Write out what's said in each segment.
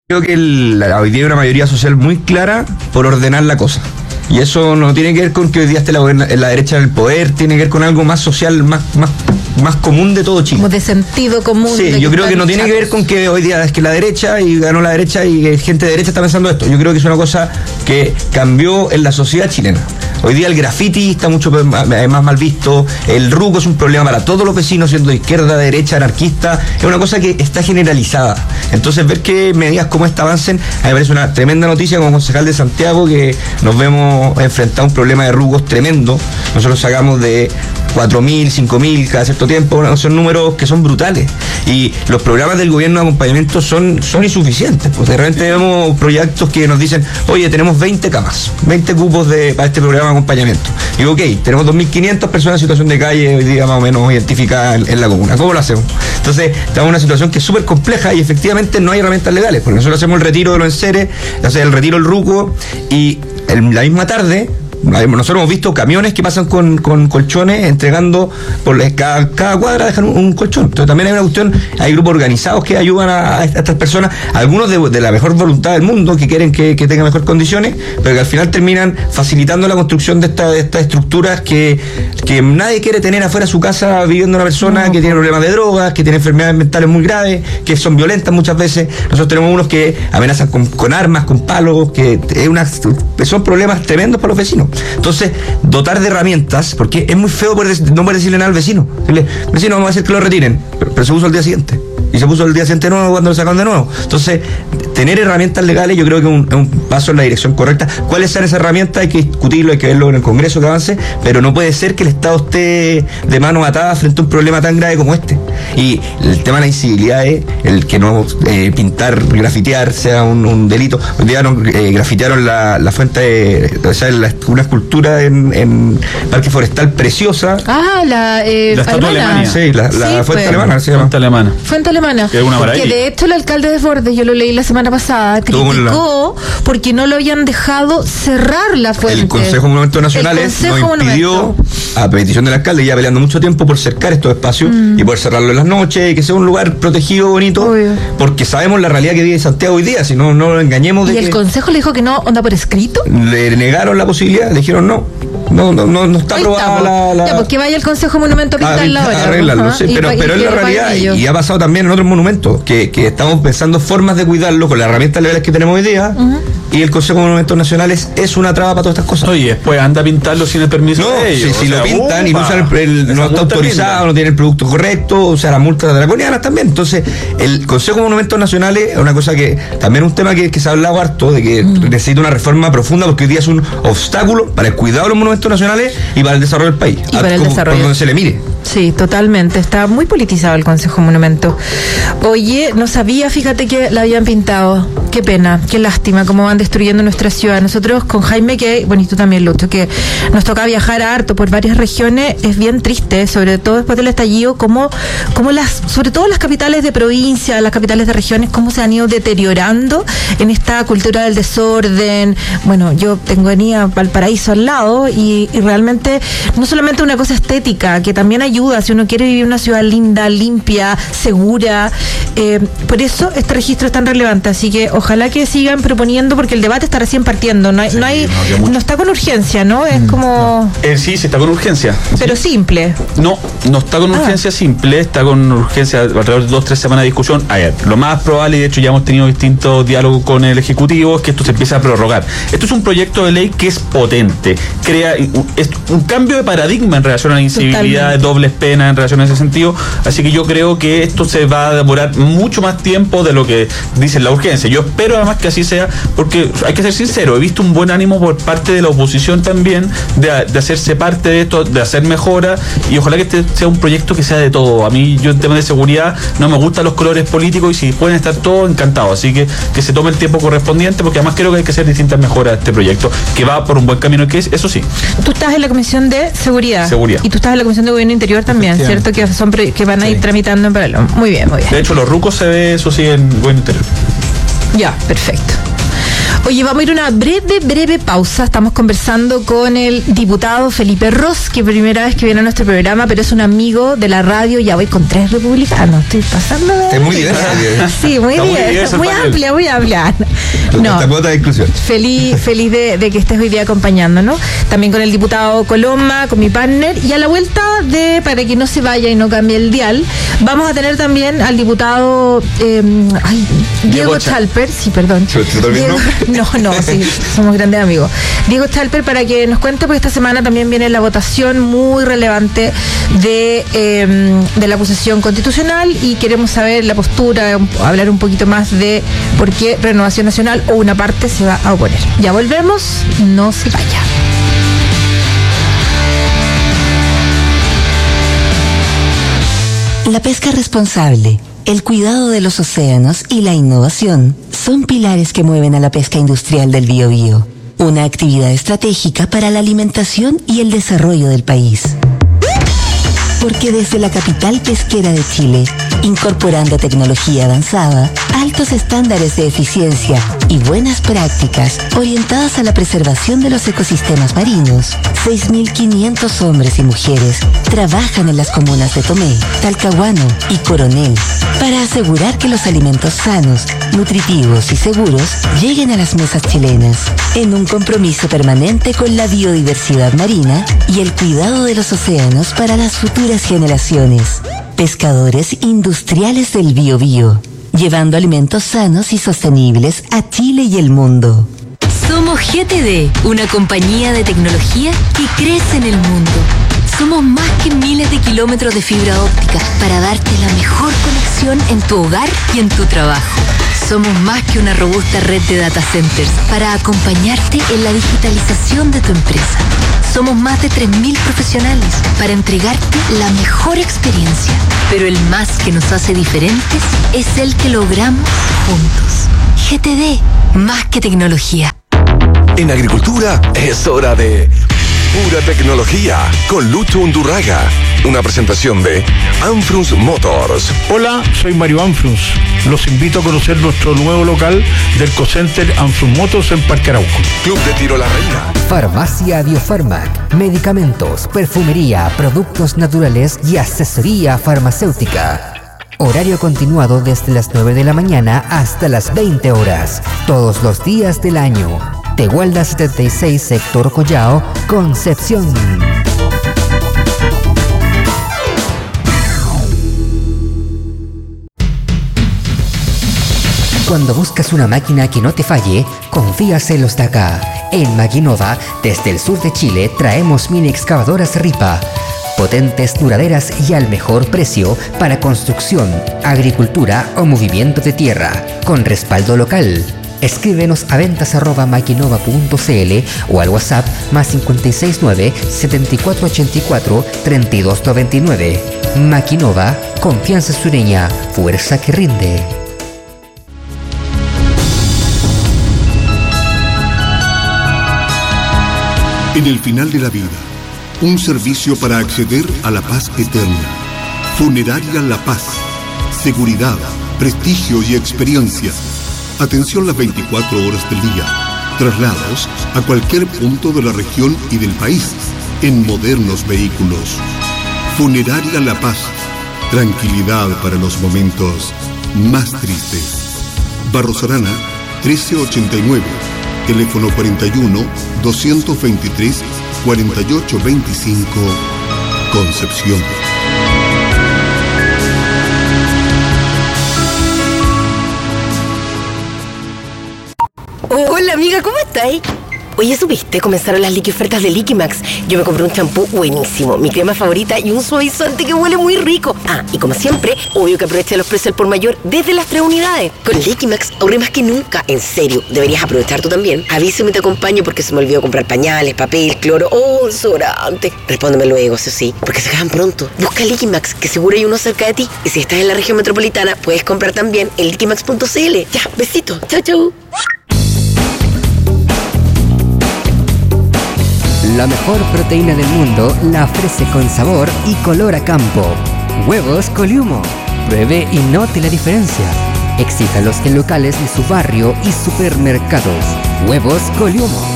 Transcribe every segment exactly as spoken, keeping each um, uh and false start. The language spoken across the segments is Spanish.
Creo que el, la, hoy día hay una mayoría social muy clara por ordenar la cosa. Y eso no tiene que ver con que hoy día esté la, la derecha en el poder, tiene que ver con algo más social, más, más, más común de todo Chile. Como de sentido común. Sí, yo creo que no tiene que ver con que hoy día es que la derecha y ganó la derecha y gente de derecha está pensando esto. Yo creo que es una cosa que cambió en la sociedad chilena. Hoy día el graffiti está mucho más mal visto, el ruco es un problema para todos los vecinos, siendo de izquierda, derecha, anarquista, es una cosa que está generalizada. Entonces ver que medidas como esta avancen, a mí me parece una tremenda noticia como concejal de Santiago, que nos vemos enfrentados a un problema de rucos tremendo. Nosotros sacamos de cuatro mil, cinco mil cada cierto tiempo, son números que son brutales. Y los programas del gobierno de acompañamiento son, son insuficientes, porque de repente vemos proyectos que nos dicen, oye, tenemos veinte camas, veinte cupos de, para este programa de acompañamiento. Y digo, ok, tenemos dos mil quinientas personas en situación de calle hoy día más o menos identificadas en, en la comuna. ¿Cómo lo hacemos? Entonces, estamos en una situación que es súper compleja y efectivamente no hay herramientas legales, porque nosotros hacemos el retiro de los enseres, el retiro del ruco y en la misma tarde nosotros hemos visto camiones que pasan con, con colchones entregando por cada, cada cuadra dejan un, un colchón. Entonces también hay una cuestión, hay grupos organizados que ayudan a, a estas personas, algunos de, de la mejor voluntad del mundo que quieren que, que tengan mejores condiciones, pero que al final terminan facilitando la construcción de, esta, de estas estructuras que, que nadie quiere tener afuera de su casa viviendo una persona que tiene problemas de drogas, que tiene enfermedades mentales muy graves, que son violentas muchas veces. Nosotros tenemos unos que amenazan con, con armas, con palos, que es una, son problemas tremendos para los vecinos. Entonces, dotar de herramientas, porque es muy feo poder, no poder decirle nada al vecino. Decirle, vecino, vamos a hacer que lo retiren, pero, pero se puso el día siguiente. Y se puso el día siguiente de nuevo cuando lo sacaron de nuevo. Entonces, tener herramientas legales yo creo que es un, un paso en la dirección correcta. ¿Cuáles son esas herramientas? Hay que discutirlo, hay que verlo en el Congreso que avance, pero no puede ser que el Estado esté de mano atada frente a un problema tan grave como este. Y el tema de la incivilidad es el que no eh, pintar, grafitear sea un, un delito. Hoy día no, eh, grafitearon la, la fuente, de, o sea, la, una escultura en, en Parque Forestal preciosa. Ah, la, eh, la estatua alemana. Sí, la, la sí, fuente pues. alemana se llama. Fuente alemana. Fuente alemana. Que es una maravilla. Que de hecho el alcalde de Bordes, yo lo leí la semana pasada, criticó la... porque no lo habían dejado cerrar la fuente. El Consejo de Monumentos Nacionales nos impidió, Monumento. a petición del alcalde, ya peleando mucho tiempo por cercar estos espacios mm. y poder cerrarlo en las noches y que sea un lugar protegido, bonito, Obvio. porque sabemos la realidad que vive Santiago hoy día, si no, no lo engañemos. De ¿Y el que Consejo le dijo que no, onda por escrito? Le negaron la posibilidad, le dijeron no. No, no, no, no está aprobada la, la... Ya, pues que vaya el Consejo de Monumento a pintarla ahora. A arreglarlo, sí, pero, y, pero es la realidad, y, y ha pasado también en otros monumentos, que, que estamos pensando formas de cuidarlo con las herramientas legales que tenemos hoy día, uh-huh. y el Consejo de Monumentos Nacionales es una traba para todas estas cosas. Oye, después anda a pintarlo sin el permiso no, de ellos. Si, si sea, lo pintan upa, y no, usan el, el, no está autorizado, pinta. no tiene el producto correcto, o sea, las multas draconianas también. Entonces, el Consejo de Monumentos Nacionales es una cosa que, también es un tema que, que se ha hablado harto, de que uh-huh. necesita una reforma profunda, porque hoy día es un obstáculo para el cuidado de los monumentos nacionales y para el desarrollo del país, y para el como, desarrollo. Por donde se le mire. Sí, totalmente, está muy politizado el Consejo Monumento. Oye, no sabía, fíjate que la habían pintado, qué pena, qué lástima cómo van destruyendo nuestra ciudad. Nosotros con Jaime, que, bueno, y tú también, Lucho, que nos toca viajar harto por varias regiones, es bien triste, sobre todo después del estallido, como, como las, sobre todo las capitales de provincia, las capitales de regiones, cómo se han ido deteriorando en esta cultura del desorden. Bueno, yo tengo venía Valparaíso al lado y, y realmente no solamente una cosa estética, que también ayuda si uno quiere vivir en una ciudad linda, limpia, segura. Eh, por eso este registro es tan relevante, así que ojalá que sigan proponiendo, porque el debate está recién partiendo, no hay, sí, no, hay no, no está con urgencia, ¿no? Es mm, como... No. Eh, sí, sí está con urgencia. Pero sí. simple. No, no está con urgencia ah. simple, está con urgencia alrededor de dos, tres semanas de discusión. A ver, lo más probable, y de hecho ya hemos tenido distintos diálogos con el Ejecutivo, es que esto se empiece a prorrogar. Esto es un proyecto de ley que es potente, crea es un cambio de paradigma en relación a la incivilidad, de dobles penas en relación a ese sentido, así que yo creo que esto se va a demorar mucho más tiempo de lo que dice la urgencia. Yo espero además que así sea, porque hay que ser sincero, he visto un buen ánimo por parte de la oposición también de, de hacerse parte de esto, de hacer mejora, y ojalá que este sea un proyecto que sea de todo. A mí, yo en temas de seguridad no me gustan los colores políticos, y si pueden estar todos, encantados, así que que se tome el tiempo correspondiente, porque además creo que hay que hacer distintas mejoras a este proyecto, que va por un buen camino, que es, eso sí. Tú estás en la Comisión de Seguridad. Seguridad. Y tú estás en la Comisión de Gobierno Interior también, ¿cierto? Que son que van a ir sí. tramitando en paralelo. Muy bien, muy bien. De hecho, los rucos se ve, eso sí, en Gobierno Interior. Ya, perfecto. Oye, vamos a ir a una breve, breve pausa. Estamos conversando con el diputado Felipe Ros, que primera vez que viene a nuestro programa, pero es un amigo de la radio. Ya voy con tres republicanos. Estoy pasando. Es muy diversa. Sí, muy diversa. Muy amplia, muy amplia. No. De inclusión. Feliz, feliz de, de que estés hoy día acompañándonos. También con el diputado Coloma, con mi partner. Y a la vuelta de, para que no se vaya y no cambie el dial, vamos a tener también al diputado eh, ay, Diego Chalper. Sí, perdón. Diego, no, no, sí, somos grandes amigos. Diego Chalper, para que nos cuente, porque esta semana también viene la votación muy relevante de, eh, de la acusación constitucional y queremos saber la postura, hablar un poquito más de por qué Renovación Nacional o una parte se va a oponer. Ya volvemos, no se vaya. La pesca responsable, el cuidado de los océanos y la innovación son pilares que mueven a la pesca industrial del Biobío, una actividad estratégica para la alimentación y el desarrollo del país. Porque desde la capital pesquera de Chile, incorporando tecnología avanzada, altos estándares de eficiencia y buenas prácticas orientadas a la preservación de los ecosistemas marinos, seis mil quinientos hombres y mujeres trabajan en las comunas de Tomé, Talcahuano y Coronel para asegurar que los alimentos sanos, nutritivos y seguros lleguen a las mesas chilenas, en un compromiso permanente con la biodiversidad marina y el cuidado de los océanos para las futuras generaciones. Pescadores industriales del Biobío, llevando alimentos sanos y sostenibles a Chile y el mundo. Somos G T D, una compañía de tecnología que crece en el mundo. Somos más que miles de kilómetros de fibra óptica para darte la mejor conexión en tu hogar y en tu trabajo. Somos más que una robusta red de data centers para acompañarte en la digitalización de tu empresa. Somos más de tres mil profesionales para entregarte la mejor experiencia. Pero el más que nos hace diferentes es el que logramos juntos. G T D, más que tecnología. En agricultura es hora de pura tecnología con Lucho Undurraga. Una presentación de Anfrus Motors. Hola, soy Mario Anfrus. Los invito a conocer nuestro nuevo local del Cocenter Anfrus Motors en Parque Arauco. Club de Tiro La Reina. Farmacia Biofarmac. Medicamentos, perfumería, productos naturales y asesoría farmacéutica. Horario continuado desde las nueve de la mañana hasta las veinte horas. Todos los días del año. Tegualda setenta y seis, Sector Collao, Concepción. Cuando buscas una máquina que no te falle, confías en los de acá. En Maquinova, desde el sur de Chile, traemos mini excavadoras Ripa. Potentes, duraderas y al mejor precio para construcción, agricultura o movimiento de tierra, con respaldo local. Escríbenos a ventas arroba maquinova punto cl o al WhatsApp más cinco seis nueve, siete cuatro ocho cuatro, tres dos nueve nueve. Maquinova, confianza sureña, fuerza que rinde. En el final de la vida, un servicio para acceder a la paz eterna. Funeraria La Paz. Seguridad, prestigio y experiencia. Atención las veinticuatro horas del día. Traslados a cualquier punto de la región y del país en modernos vehículos. Funeraria La Paz. Tranquilidad para los momentos más tristes. Barros Arana, trece ochenta y nueve. Teléfono cuarenta y uno, doscientos veintitrés, cuarenta y ocho veinticinco. Concepción. Hola amiga, ¿cómo estáis? Oye, ¿supiste? Comenzaron las liqui ofertas de Liquimax. Yo me compré un champú buenísimo, mi crema favorita y un suavizante que huele muy rico. Ah, y como siempre, obvio que aproveché los precios al por mayor desde las tres unidades. Con Liquimax ahorré más que nunca. En serio, deberías aprovechar tú también. Avísame, te acompaño porque se me olvidó comprar pañales, papel, cloro o desodorante. Respóndeme luego, eso sí, porque se acaban pronto. Busca Liquimax, que seguro hay uno cerca de ti. Y si estás en la región metropolitana, puedes comprar también en liquimax punto cl. Ya, besito. Chau, chau. La mejor proteína del mundo la ofrece con sabor y color a campo. Huevos Coliumo. Pruebe y note la diferencia. Exíjalos en locales de su barrio y supermercados. Huevos Coliumo.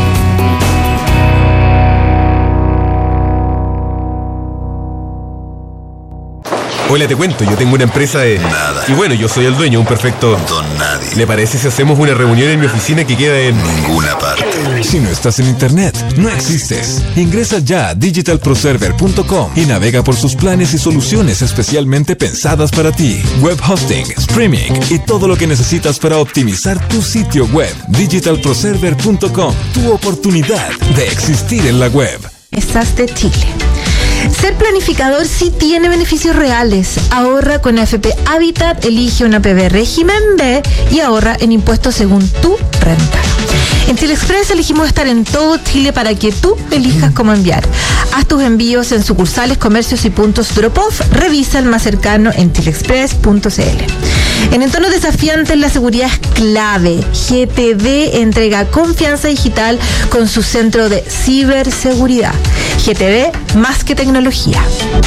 Hola, te cuento, yo tengo una empresa de... Nada. Y bueno, yo soy el dueño, un perfecto... Don nadie. ¿Le parece si hacemos una reunión en mi oficina que queda en... Ninguna parte. Si no estás en internet, no existes. Ingresa ya a digital pro server punto com y navega por sus planes y soluciones especialmente pensadas para ti. Web hosting, streaming y todo lo que necesitas para optimizar tu sitio web. digital pro server punto com, tu oportunidad de existir en la web. Estás de Chile. Ser planificador sí tiene beneficios reales. Ahorra con A F P Habitat, elige una P B régimen B y ahorra en impuestos según tu renta. En Chile Express elegimos estar en todo Chile para que tú elijas cómo enviar. Haz tus envíos en sucursales, comercios y puntos drop-off. Revisa el más cercano en chile express punto c l. En entornos desafiantes la seguridad es clave. G T D entrega confianza digital con su centro de ciberseguridad. G T D, más que tecnología.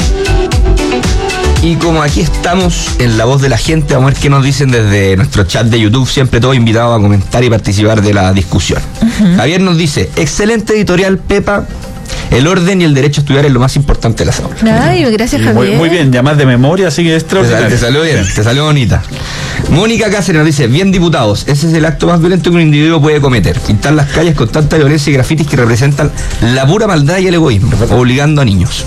Y como aquí estamos en La Voz de la Gente, vamos a ver qué nos dicen desde nuestro chat de YouTube, siempre todos invitados a comentar y participar de la discusión. Uh-huh. Javier nos dice, excelente editorial, Pepa. El orden y el derecho a estudiar es lo más importante de las aulas. Ay, gracias, Javier. Muy, muy bien, ya más de memoria, así que extraordinario. Te, te salió bien, te salió bonita. Mónica Cáceres nos dice, bien diputados, ese es el acto más violento que un individuo puede cometer. Pintar las calles con tanta violencia y grafitis que representan la pura maldad y el egoísmo, obligando a niños.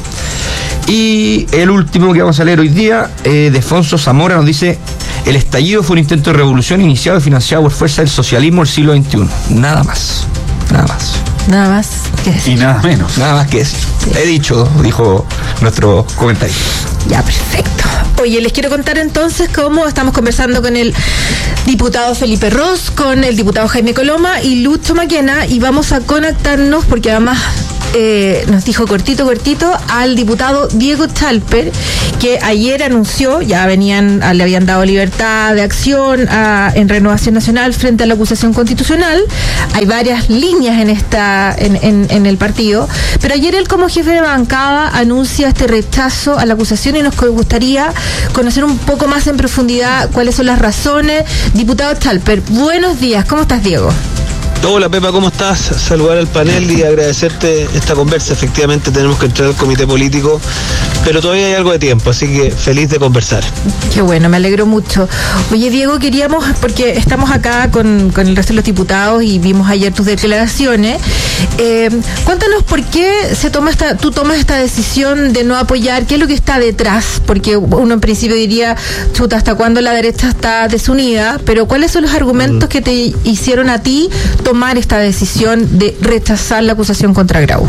Y el último que vamos a leer hoy día, eh, de Fonso Zamora, nos dice, el estallido fue un intento de revolución iniciado y financiado por fuerza del socialismo del siglo veintiuno. Nada más, nada más. Nada más que decir. Y nada menos. Nada más que decir. Sí. He dicho, dijo nuestro comentario. Ya, perfecto. Oye, les quiero contar entonces cómo estamos conversando con el diputado Felipe Ros, con el diputado Jaime Coloma y Lucho Maquena, y vamos a conectarnos porque además eh, nos dijo cortito, cortito al diputado Diego Chalper, que ayer anunció, ya venían, le habían dado libertad de acción a, en Renovación Nacional frente a la acusación constitucional. Hay varias líneas en esta en, en, en el partido, pero ayer él como jefe de bancada anuncia este rechazo a la acusación y nos gustaría conocer un poco más en profundidad cuáles son las razones. Diputado Chalper, buenos días, ¿cómo estás, Diego? Hola, Pepa, ¿cómo estás? Saludar al panel y agradecerte esta conversa. Efectivamente tenemos que entrar al comité político, pero todavía hay algo de tiempo, así que feliz de conversar. Qué bueno, me alegro mucho. Oye, Diego, queríamos, porque estamos acá con, con el resto de los diputados y vimos ayer tus declaraciones, eh, cuéntanos por qué se toma esta, tú tomas esta decisión de no apoyar, qué es lo que está detrás, porque uno en principio diría, chuta, ¿hasta cuándo la derecha está desunida? Pero ¿cuáles son los argumentos mm. que te hicieron a ti tomar esta decisión de rechazar la acusación contra Grau?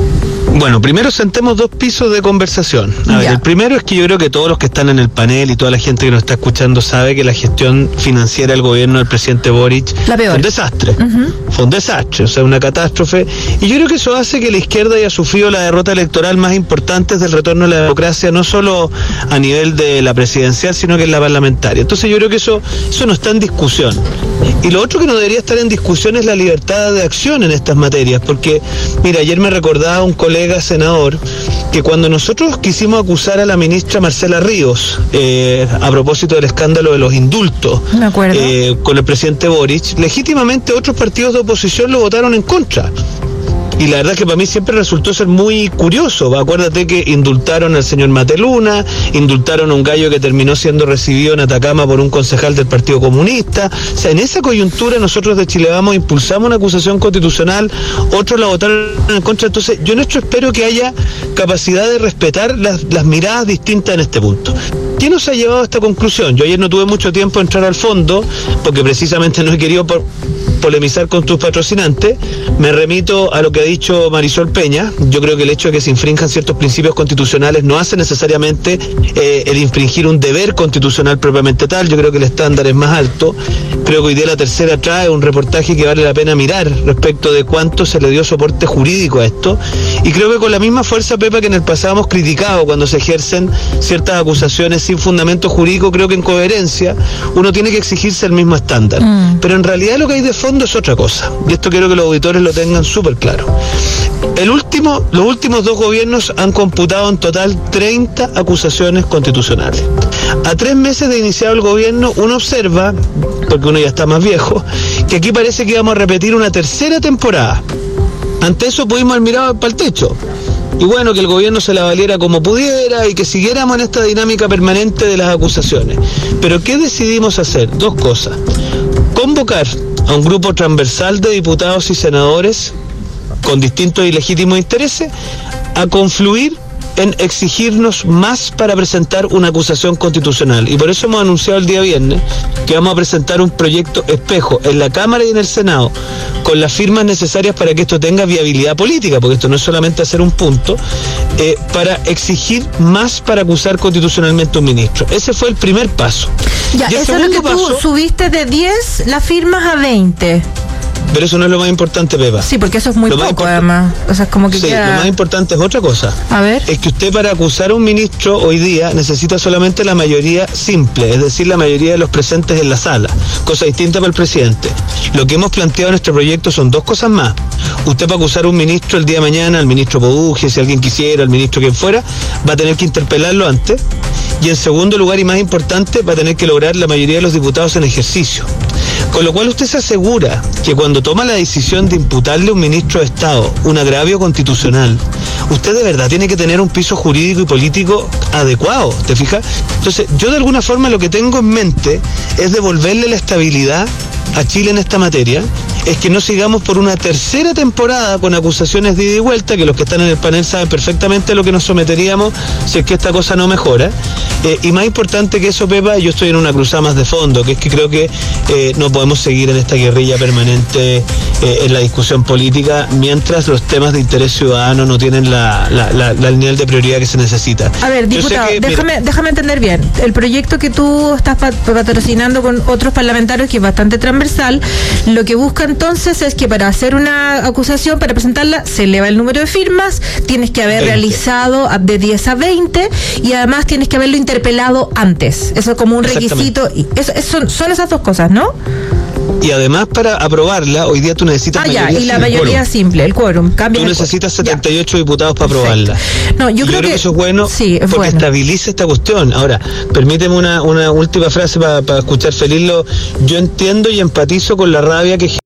Bueno, primero sentemos dos pisos de conversación. A ver, el primero es que yo creo que todos los que están en el panel y toda la gente que nos está escuchando sabe que la gestión financiera del gobierno del presidente Boric fue un desastre. Uh-huh. Fue un desastre, o sea, una catástrofe. Y yo creo que eso hace que la izquierda haya sufrido la derrota electoral más importante desde el retorno a la democracia, no solo a nivel de la presidencial, sino que en la parlamentaria. Entonces yo creo que eso, eso no está en discusión. Y lo otro que no debería estar en discusión es la libertad de acción en estas materias, porque, mira, ayer me recordaba un colega senador que cuando nosotros quisimos acusar a la ministra Marcela Ríos eh, a propósito del escándalo de los indultos eh, con el presidente Boric, legítimamente otros partidos de oposición lo votaron en contra. Y la verdad es que para mí siempre resultó ser muy curioso. Acuérdate que indultaron al señor Mateluna, indultaron a un gallo que terminó siendo recibido en Atacama por un concejal del Partido Comunista. O sea, en esa coyuntura nosotros de Chile Vamos impulsamos una acusación constitucional, otros la votaron en contra. Entonces yo en esto espero que haya capacidad de respetar las, las miradas distintas en este punto. ¿Qué nos ha llevado a esta conclusión? Yo ayer no tuve mucho tiempo de entrar al fondo, porque precisamente no he querido por polemizar con tus patrocinantes. Me remito a lo que ha dicho Marisol Peña. Yo creo que el hecho de que se infrinjan ciertos principios constitucionales no hace necesariamente eh, el infringir un deber constitucional propiamente tal. Yo creo que el estándar es más alto. Creo que hoy día La Tercera trae un reportaje que vale la pena mirar respecto de cuánto se le dio soporte jurídico a esto. Y creo que con la misma fuerza, Pepa, que en el pasado hemos criticado cuando se ejercen ciertas acusaciones sin fundamento jurídico, creo que en coherencia uno tiene que exigirse el mismo estándar. Mm. Pero en realidad lo que hay de fondo fondo es otra cosa. Y esto quiero que los auditores lo tengan súper claro. El último, los últimos dos gobiernos han computado en total treinta acusaciones constitucionales. A tres meses de iniciado el gobierno, uno observa, porque uno ya está más viejo, que aquí parece que íbamos a repetir una tercera temporada. Ante eso pudimos haber mirado para el techo. Y bueno, que el gobierno se la valiera como pudiera y que siguiéramos en esta dinámica permanente de las acusaciones. Pero ¿qué decidimos hacer? Dos cosas. Convocar a un grupo transversal de diputados y senadores con distintos y legítimos intereses a confluir en exigirnos más para presentar una acusación constitucional. Y por eso hemos anunciado el día viernes que vamos a presentar un proyecto espejo en la Cámara y en el Senado con las firmas necesarias para que esto tenga viabilidad política, porque esto no es solamente hacer un punto, eh, para exigir más para acusar constitucionalmente a un ministro. Ese fue el primer paso. Ya, y el eso es lo que paso, tú subiste de diez las firmas a veinte. Pero eso no es lo más importante, Pepa. Sí, porque eso es muy lo poco, además. O sea, es como que sí, queda... lo más importante es otra cosa. A ver. Es que usted para acusar a un ministro hoy día necesita solamente la mayoría simple, es decir, la mayoría de los presentes en la sala. Cosa distinta para el presidente. Lo que hemos planteado en nuestro proyecto son dos cosas más. Usted para acusar a un ministro el día de mañana, al ministro Poduje, si alguien quisiera, al ministro quien fuera, va a tener que interpelarlo antes. Y en segundo lugar, y más importante, va a tener que lograr la mayoría de los diputados en ejercicio. Con lo cual usted se asegura que cuando toma la decisión de imputarle a un ministro de Estado un agravio constitucional, usted de verdad tiene que tener un piso jurídico y político adecuado, ¿te fijas? Entonces, yo de alguna forma lo que tengo en mente es devolverle la estabilidad a Chile en esta materia, es que no sigamos por una tercera temporada con acusaciones de ida y vuelta, que los que están en el panel saben perfectamente a lo que nos someteríamos si es que esta cosa no mejora. Eh, y más importante que eso, Pepa, yo estoy en una cruzada más de fondo, que es que creo que eh, no podemos seguir en esta guerrilla permanente eh, en la discusión política mientras los temas de interés ciudadano no tienen la, la, la, la nivel de prioridad que se necesita. A ver, diputado, que, déjame, mira, déjame entender bien. El proyecto que tú estás patrocinando con otros parlamentarios, que es bastante transversal, lo que busca entonces es que para hacer una acusación, para presentarla, se eleva el número de firmas, tienes que haber veinte realizado de diez a veinte y además tienes que haberlo interpelado antes. Eso como un requisito. Eso, eso, son, son esas dos cosas, ¿no? Y además para aprobarla, hoy día tú necesitas ah, mayoría ya, y la simple. mayoría simple, el quórum. Cambia tú necesitas setenta y ocho ya. diputados para aprobarla. No, yo y creo, yo creo que, que eso es bueno sí, es porque bueno. estabiliza esta cuestión. Ahora, permíteme una, una última frase para pa escuchar Feliz. Yo entiendo y empatizo con la rabia que